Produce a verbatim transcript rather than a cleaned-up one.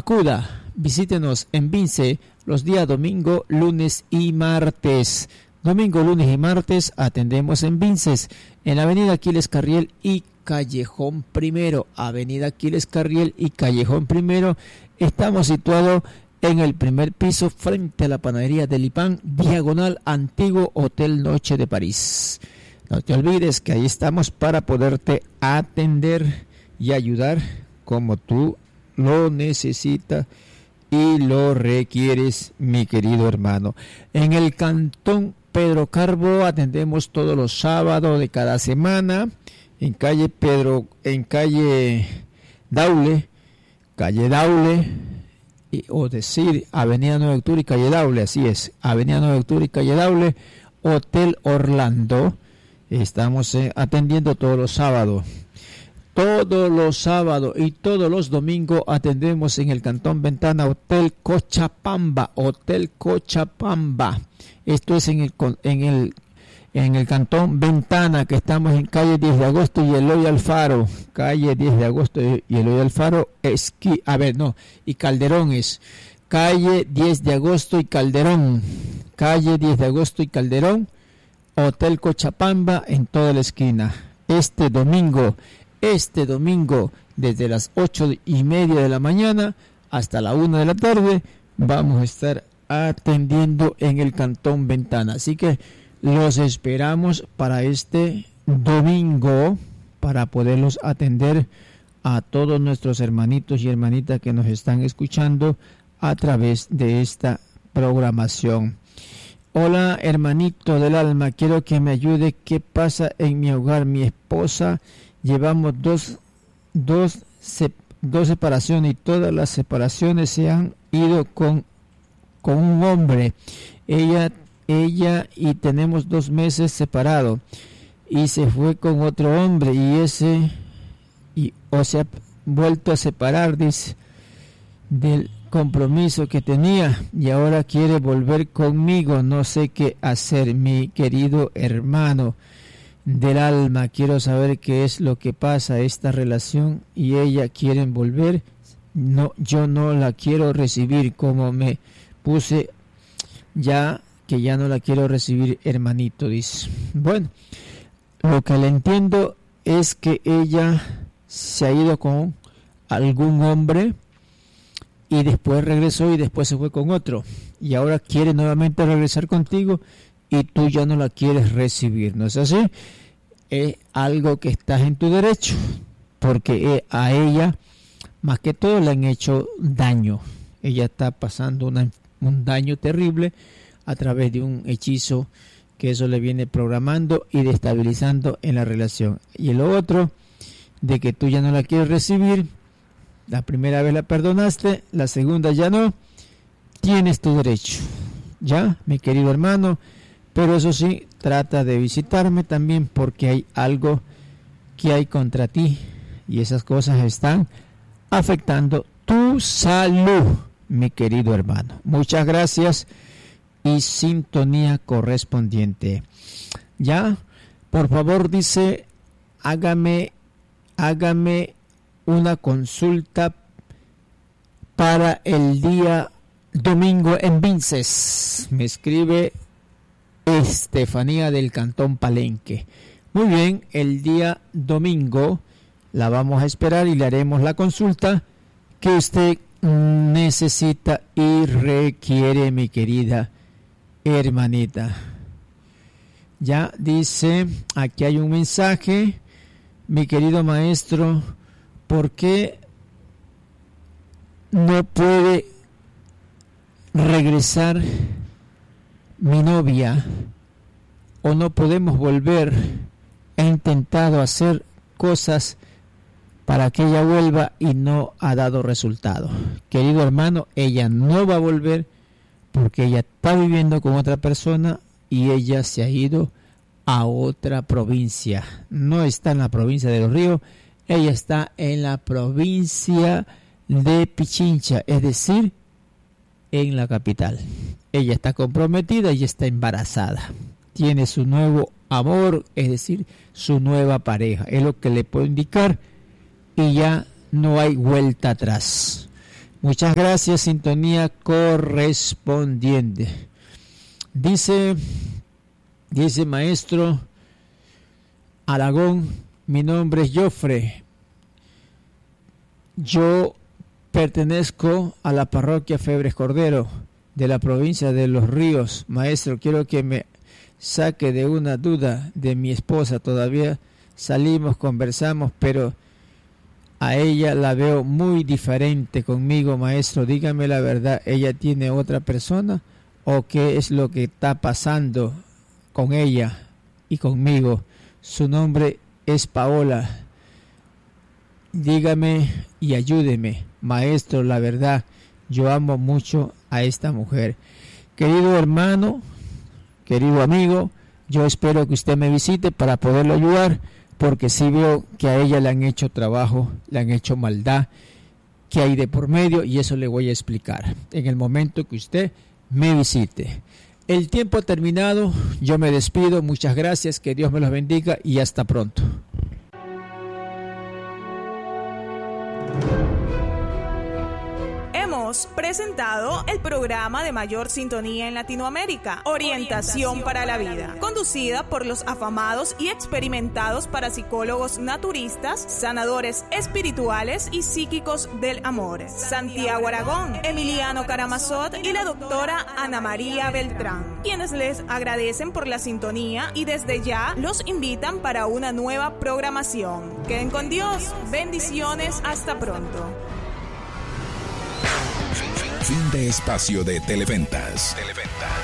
acuda, visítenos en Vince los días domingo, lunes y martes. Domingo, lunes y martes atendemos en Vinces, en la avenida Aquiles Carriel y Callejón Primero. Avenida Aquiles Carriel y Callejón Primero. Estamos situados en el primer piso frente a la panadería del Ipán, diagonal antiguo Hotel Noche de París. No te olvides que ahí estamos para poderte atender y ayudar como tú lo necesitas y lo requieres, mi querido hermano. En el Cantón Pedro Carbo atendemos todos los sábados de cada semana en calle Pedro, en calle Daule, calle Daule, y, o decir Avenida nueve de Octubre y calle Daule, así es, Avenida nueve de Octubre y calle Daule, Hotel Orlando. Estamos eh, atendiendo todos los sábados. Todos los sábados y todos los domingos atendemos en el Cantón Ventana Hotel Cochapamba, Hotel Cochapamba. Esto es en el en el en el Cantón Ventana, que estamos en calle diez de agosto y Eloy Alfaro, calle diez de agosto y Eloy Alfaro, esqui, a ver, no, y Calderón es calle diez de agosto y Calderón, calle diez de agosto y Calderón, Hotel Cochapamba en toda la esquina. Este domingo, este domingo, desde las ocho y media de la mañana hasta la una de la tarde, vamos a estar atendiendo en el Cantón Ventana. Así que los esperamos para este domingo, para poderlos atender a todos nuestros hermanitos y hermanitas que nos están escuchando a través de esta programación. Hola, hermanito del alma, quiero que me ayude. ¿Qué pasa en mi hogar? Mi esposa, llevamos dos, dos, se, dos separaciones y todas las separaciones se han ido con, con un hombre. Ella, ella y tenemos dos meses separados y se fue con otro hombre y ese, y, o se ha vuelto a separar, dice, del compromiso que tenía y ahora quiere volver conmigo. No sé qué hacer, mi querido hermano del alma. Quiero saber qué es lo que pasa esta relación y ella quiere volver. No, yo no la quiero recibir, como me puse ya que ya no la quiero recibir, hermanito, dice. Bueno, lo que le entiendo es que ella se ha ido con algún hombre y después regresó y después se fue con otro y ahora quiere nuevamente regresar contigo y tú ya no la quieres recibir, ¿no es así? Es algo que estás en tu derecho, porque a ella más que todo le han hecho daño. Ella está pasando una, un daño terrible a través de un hechizo que eso le viene programando y destabilizando en la relación. Y lo otro, de que tú ya no la quieres recibir. La primera vez la perdonaste, la segunda ya no. Tienes tu derecho, ¿ya, mi querido hermano? Pero eso sí, trata de visitarme también, porque hay algo que hay contra ti y esas cosas están afectando tu salud, mi querido hermano. Muchas gracias y sintonía correspondiente. Ya, por favor, dice, hágame, hágame una consulta para el día domingo en Vinces. Me escribe Estefanía del Cantón Palenque. Muy bien, el día domingo la vamos a esperar y le haremos la consulta que usted necesita y requiere, mi querida hermanita. Ya dice, aquí hay un mensaje, mi querido maestro, ¿por qué no puede regresar mi novia o no podemos volver? He intentado hacer cosas para que ella vuelva y no ha dado resultado. Querido hermano, ella no va a volver porque ella está viviendo con otra persona y ella se ha ido a otra provincia. No está en la provincia de Los Ríos, ella está en la provincia de Pichincha, es decir, en la capital. Ella está comprometida y está embarazada. Tiene su nuevo amor, es decir, su nueva pareja. Es lo que le puedo indicar y ya no hay vuelta atrás. Muchas gracias, sintonía correspondiente. Dice, dice maestro Aragón, mi nombre es Jofre. Yo pertenezco a la parroquia Febres Cordero de la provincia de Los Ríos. Maestro, quiero que me saque de una duda de mi esposa. Todavía salimos, conversamos, pero a ella la veo muy diferente conmigo, maestro. Dígame la verdad, ¿ella tiene otra persona o qué es lo que está pasando con ella y conmigo? Su nombre es Paola. Dígame y ayúdeme, maestro, la verdad, yo amo mucho a esta mujer. Querido hermano, querido amigo, yo espero que usted me visite para poderlo ayudar, porque sí veo que a ella le han hecho trabajo, le han hecho maldad, que hay de por medio, y eso le voy a explicar en el momento que usted me visite. El tiempo ha terminado, yo me despido, muchas gracias, que Dios me los bendiga y hasta pronto. Hemos presentado el programa de mayor sintonía en Latinoamérica, Orientación para la Vida, conducida por los afamados y experimentados parapsicólogos naturistas, sanadores espirituales y psíquicos del amor, Santiago Aragón, Emiliano Karamazot y la doctora Ana María Beltrán, quienes les agradecen por la sintonía y desde ya los invitan para una nueva programación. Queden con Dios, bendiciones, hasta pronto. Fin de espacio de Televentas. Televentas.